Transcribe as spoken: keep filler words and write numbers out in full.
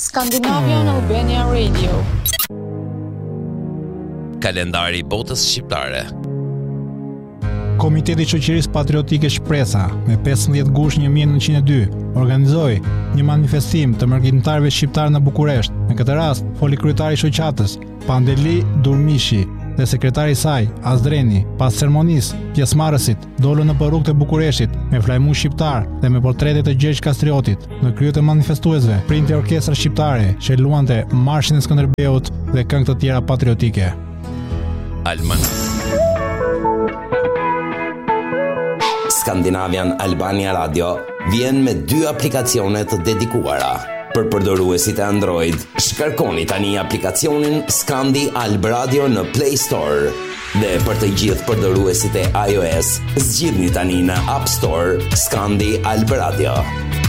Scandinavian Albania Radio. Kalendari i botës shqiptare. Komiteti i Shoqërisë Patriotike Shpresa me pesëmbëdhjetë gusht një mijë e nëntëqind e dy organizoi një manifestim të mërgjetimtarëve shqiptar në Bukuresht. Në këtë rast foli kryetari i shoqatës, Pandeli Durmishi, dhe sekretari i saj, Azdreni. Pas ceremonisë, pjesëmarrësit dolën në rrugët e Bukureshtit me flajmu shqiptar dhe me portrete të Gjergj Kastriotit. Në krye të manifestuesve, printe orkestra shqiptare që luante Marshin e Skënderbeut dhe këngë të tjera patriotike. Alman. Scandinavian Albania Radio vjen me dy aplikacione të dedikuara. Për përdoruesit e Android, shkarkoni tani aplikacionin Scandi Alb Radio në Play Store. Dhe për të gjithë përdoruesit e iOS, zgjidhni tani në App Store Scandi Alb Radio.